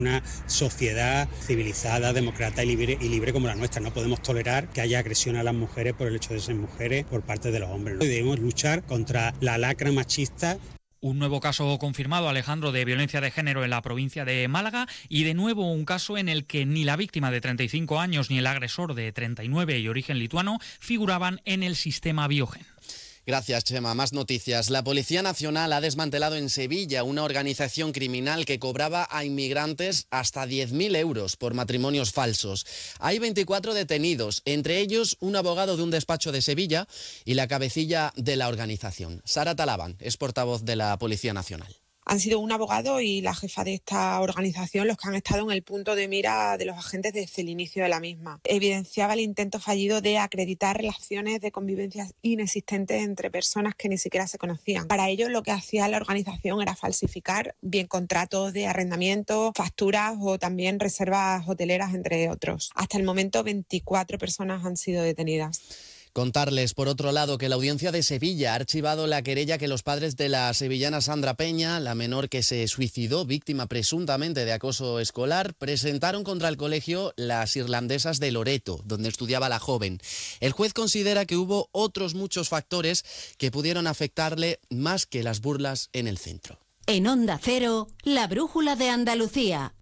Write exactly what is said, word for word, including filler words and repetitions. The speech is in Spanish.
Una sociedad civilizada, demócrata y libre, y libre como la nuestra. No podemos tolerar que haya agresión a las mujeres por el hecho de ser mujeres por parte de los hombres, ¿no? Y debemos luchar contra la lacra machista. Un nuevo caso confirmado, Alejandro, de violencia de género en la provincia de Málaga y de nuevo un caso en el que ni la víctima de treinta y cinco años ni el agresor de treinta y nueve y origen lituano figuraban en el sistema Biogen. Gracias, Chema. Más noticias. La Policía Nacional ha desmantelado en Sevilla una organización criminal que cobraba a inmigrantes hasta diez mil euros por matrimonios falsos. Hay veinticuatro detenidos, entre ellos un abogado de un despacho de Sevilla y la cabecilla de la organización. Sara Talabán es portavoz de la Policía Nacional. Han sido un abogado y la jefa de esta organización los que han estado en el punto de mira de los agentes desde el inicio de la misma. Evidenciaba el intento fallido de acreditar relaciones de convivencia inexistentes entre personas que ni siquiera se conocían. Para ello, lo que hacía la organización era falsificar bien contratos de arrendamiento, facturas o también reservas hoteleras, entre otros. Hasta el momento, veinticuatro personas han sido detenidas. Contarles, por otro lado, que la Audiencia de Sevilla ha archivado la querella que los padres de la sevillana Sandra Peña, la menor que se suicidó, víctima presuntamente de acoso escolar, presentaron contra el colegio Las Irlandesas de Loreto, donde estudiaba la joven. El juez considera que hubo otros muchos factores que pudieron afectarle más que las burlas en el centro. En Onda Cero, la brújula de Andalucía.